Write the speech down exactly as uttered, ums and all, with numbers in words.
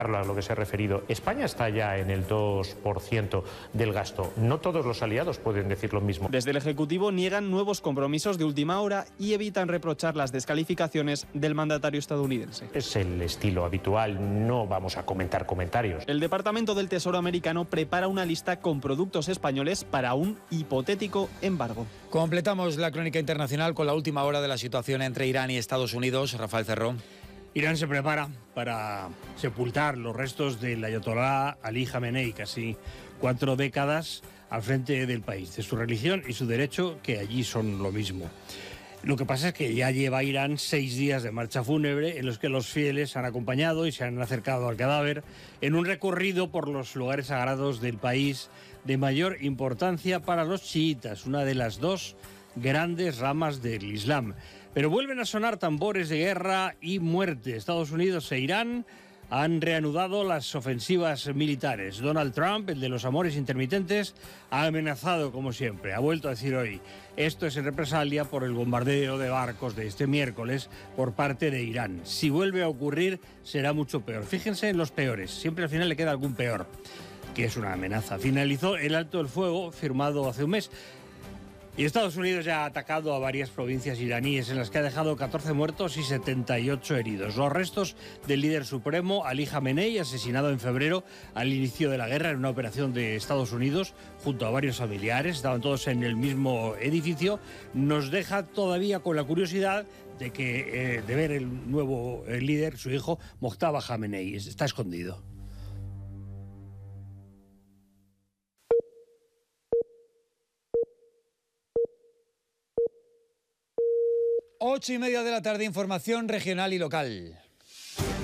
A lo que se ha referido, España está ya en el dos por ciento del gasto. No todos los aliados pueden decir lo mismo. Desde el Ejecutivo niegan nuevos compromisos de última hora y evitan reprochar las descalificaciones del mandatario estadounidense. Es el estilo habitual, no vamos a comentar comentarios. El Departamento del Tesoro americano prepara una lista con productos españoles para un hipotético embargo. Completamos la crónica internacional con la última hora de la situación entre Irán y Estados Unidos. Rafael Cerró. Irán se prepara para sepultar los restos del ayatolá Ali Jamenei, casi cuatro décadas al frente del país, de su religión y su derecho, que allí son lo mismo. Lo que pasa es que ya lleva Irán seis días de marcha fúnebre en los que los fieles han acompañado y se han acercado al cadáver en un recorrido por los lugares sagrados del país de mayor importancia para los chiitas, una de las dos grandes ramas del Islam. Pero vuelven a sonar tambores de guerra y muerte. Estados Unidos e Irán han reanudado las ofensivas militares. Donald Trump, el de los amores intermitentes, ha amenazado como siempre. Ha vuelto a decir hoy, esto es en represalia por el bombardeo de barcos de este miércoles por parte de Irán. Si vuelve a ocurrir, será mucho peor. Fíjense en los peores. Siempre al final le queda algún peor, que es una amenaza. Finalizó el alto el fuego firmado hace un mes. Y Estados Unidos ya ha atacado a varias provincias iraníes en las que ha dejado catorce muertos y setenta y ocho heridos. Los restos del líder supremo Ali Jamenei, asesinado en febrero al inicio de la guerra en una operación de Estados Unidos junto a varios familiares, estaban todos en el mismo edificio, nos deja todavía con la curiosidad de que eh, de ver el nuevo el líder, su hijo Mojtaba Jamenei, está escondido. Ocho y media de la tarde, información regional y local.